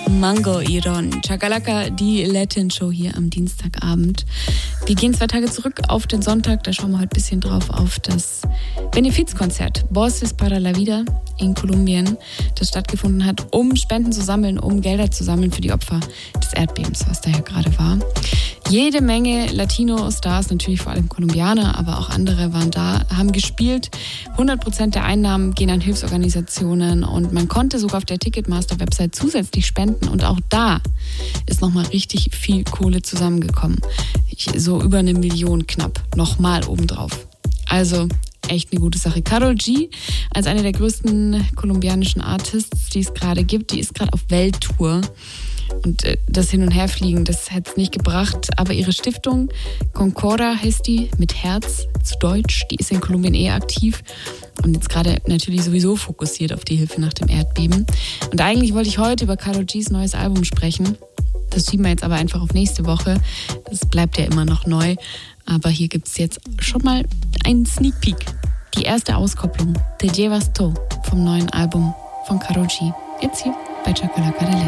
Mango Iron. Chakalaka, die Latin Show hier am Dienstagabend. Wir gehen 2 Tage zurück auf den Sonntag. Da schauen wir heute ein bisschen drauf auf das Benefizkonzert Voces para la Vida in Kolumbien, das stattgefunden hat, um Spenden zu sammeln, um Gelder zu sammeln für die Opfer des Erdbebens, was da ja gerade war. Jede Menge Latino-Stars, natürlich vor allem Kolumbianer, aber auch andere waren da, haben gespielt. 100% der Einnahmen gehen an Hilfsorganisationen und man konnte sogar auf der Ticketmaster-Website zusätzlich spenden und auch da ist nochmal richtig viel Kohle zusammengekommen. So über 1 Million knapp, nochmal obendrauf. Also echt eine gute Sache. Karol G, als eine der größten kolumbianischen Artists, die es gerade gibt, die ist gerade auf Welttour. Und das Hin- und Herfliegen, das hätte es nicht gebracht. Aber ihre Stiftung, Concorda heißt die, mit Herz zu Deutsch, die ist in Kolumbien aktiv. Und jetzt gerade natürlich sowieso fokussiert auf die Hilfe nach dem Erdbeben. Und eigentlich wollte ich heute über Karol Gs neues Album sprechen. Das schieben wir jetzt aber einfach auf nächste Woche. Das bleibt ja immer noch neu. Aber hier gibt es jetzt schon mal einen Sneak Peek. Die erste Auskopplung, Te Llevas To, vom neuen Album von Karol G. Jetzt hier bei Chakalaka.